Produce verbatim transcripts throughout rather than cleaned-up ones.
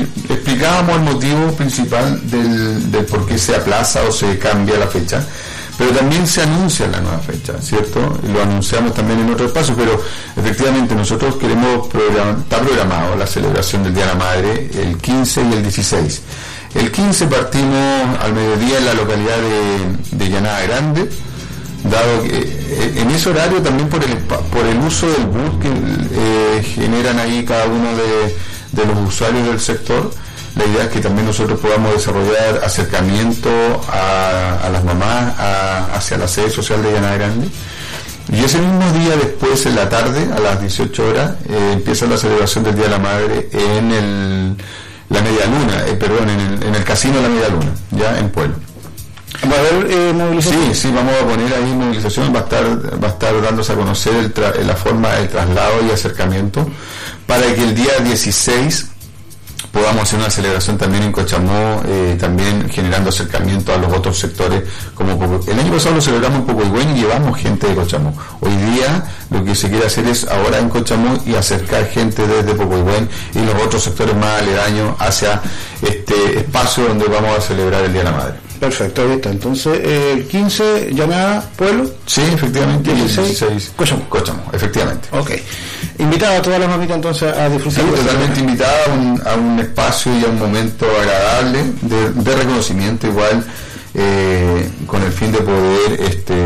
explicábamos el motivo principal del, del por qué se aplaza o se cambia la fecha, pero también se anuncia la nueva fecha, ¿cierto? Lo anunciamos también en otro espacio, pero efectivamente nosotros queremos programar, está programado la celebración del Día de la Madre el quince y el dieciséis. El quince partimos al mediodía en la localidad de, de Llanada Grande, dado que eh, en ese horario también por el por el uso del bus que eh, generan ahí cada uno de, de los usuarios del sector, la idea es que también nosotros podamos desarrollar acercamiento a, a las mamás a, hacia la sede social de Llanada Grande, y ese mismo día después en la tarde a las dieciocho horas eh, empieza la celebración del Día de la Madre en el la Media Luna, eh, perdón, en el, en el casino La Media Luna, ya en Pueblo. ¿Va a haber eh, movilización? Sí, sí, vamos a poner ahí movilización, va a estar, va a estar dándose a conocer el tra- la forma del traslado y acercamiento para que el día dieciséis podamos hacer una celebración también en Cochamó, eh, también generando acercamiento a los otros sectores. Como Poco, el año pasado lo celebramos en Pocoigüén y llevamos gente de Cochamó. Hoy día lo que se quiere hacer es ahora en Cochamó y acercar gente desde Pocoigüén y los otros sectores más aledaños hacia este espacio donde vamos a celebrar el Día de la Madre. Perfecto, ahí está. Entonces, eh, el quince, Llanada, Pueblo. Sí, efectivamente. dieciséis, dieciséis Cochamó. Cochamó, efectivamente. Ok. Invitada a todas las mamitas entonces a disfrutar. Sí, de totalmente invitada a un, a un espacio y a un momento agradable de, de reconocimiento igual, eh, con el fin de poder este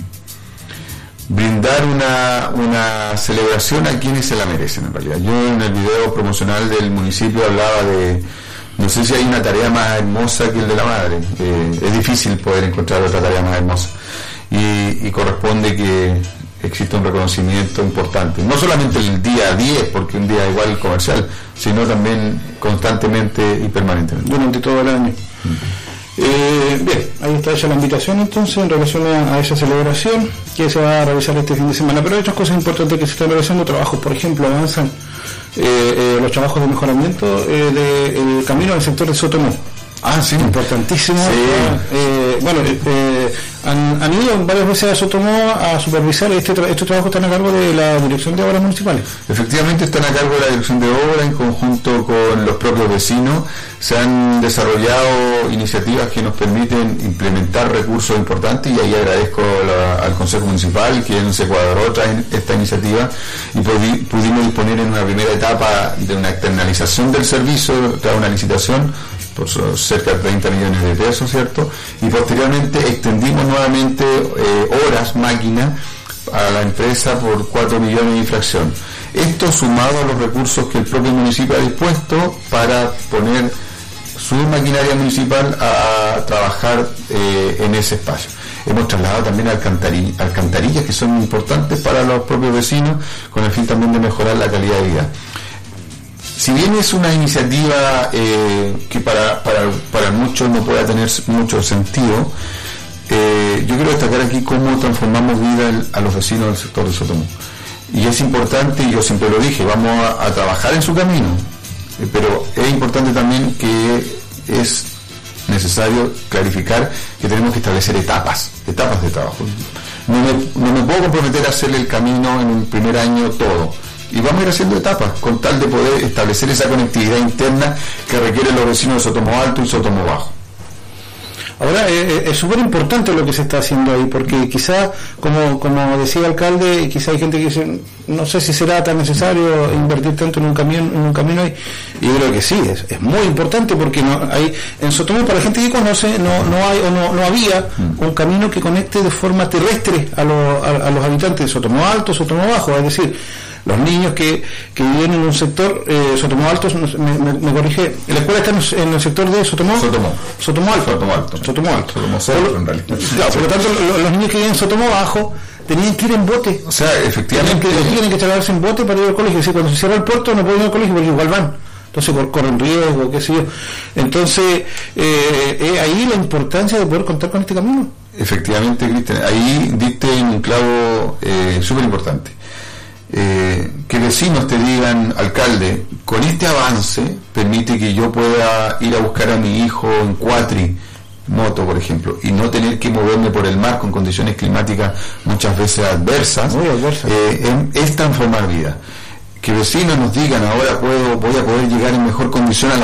brindar una, una celebración a quienes se la merecen en realidad. Yo en el video promocional del municipio hablaba de, no sé si hay una tarea más hermosa que el de la madre, eh, es difícil poder encontrar otra tarea más hermosa y, y corresponde que existe un reconocimiento importante, no solamente el día diez, porque un día igual comercial, sino también constantemente y permanentemente. Durante todo el año. Uh-huh. Eh, bien, ahí está hecha la invitación entonces en relación a, a esa celebración que se va a realizar este fin de semana, pero hay otras cosas importantes que se están realizando, trabajos, por ejemplo, avanzan eh, eh, los trabajos de mejoramiento eh, del camino al sector de Sotomó. Ah, sí, importantísimo. Sí. Eh, bueno, eh, han, han ido varias veces a Sotomó a supervisar este tra- estos trabajos están a cargo de la Dirección de Obras Municipales. Efectivamente están a cargo de la Dirección de Obras en conjunto con los propios vecinos. Se han desarrollado iniciativas que nos permiten implementar recursos importantes y ahí agradezco la, al Consejo Municipal quien se cuadró tras esta iniciativa y pudi- pudimos disponer en una primera etapa de una externalización del servicio tras una licitación por cerca de treinta millones de pesos, ¿cierto? Y posteriormente extendimos nuevamente eh, horas, máquina, a la empresa por cuatro millones de infracción. Esto sumado a los recursos que el propio municipio ha dispuesto para poner su maquinaria municipal a, a trabajar eh, en ese espacio. Hemos trasladado también alcantarillas, alcantarillas que son importantes para los propios vecinos, con el fin también de mejorar la calidad de vida. Si bien es una iniciativa eh, que para, para, para muchos no pueda tener mucho sentido, eh, yo quiero destacar aquí cómo transformamos vida el, a los vecinos del sector de Sotomó. Y es importante, y yo siempre lo dije, vamos a, a trabajar en su camino, eh, pero es importante también que es necesario clarificar que tenemos que establecer etapas, etapas de trabajo. No me, no me puedo comprometer a hacerle el camino en un primer año todo. Y vamos a ir haciendo etapas con tal de poder establecer esa conectividad interna que requieren los vecinos de Sotomó Alto y Sotomó Bajo. Ahora, eh, es súper importante lo que se está haciendo ahí, porque quizá, como como decía el alcalde, quizá hay gente que dice, no sé si será tan necesario invertir tanto en un camino, en un camino ahí. Y yo creo que sí, es, es muy importante, porque no hay, en Sotomó, para la gente que conoce, no no hay o no, no había un camino que conecte de forma terrestre a, lo, a, a los habitantes de Sotomó Alto, Sotomó Bajo, es decir, los niños que, que viven en un sector, eh, Sotomó Alto, me, me, me corrige, la escuela está en, en el sector de Sotomó. Sotomó. Sotomó Alto. Sotomó Alto. Sotomó Alto. Sotomó Centro, en realidad. Claro, por lo tanto, los, los niños que viven en Sotomó Bajo tenían que ir en bote. O sea, efectivamente. Tienen que, tienen que trasladarse en bote para ir al colegio. Es decir, cuando se cierra el puerto no pueden ir al colegio porque igual van. Entonces corren riesgo, qué sé yo. Entonces, eh, eh, ahí la importancia de poder contar con este camino. Efectivamente, Cristian. Ahí diste en un clavo eh, súper importante. Eh, que vecinos te digan, alcalde, con este avance permite que yo pueda ir a buscar a mi hijo en cuatri, moto por ejemplo, y no tener que moverme por el mar con condiciones climáticas muchas veces adversas. Muy adversas. Eh, es transformar vida. Que vecinos nos digan, ahora puedo voy a poder llegar en mejor condición a la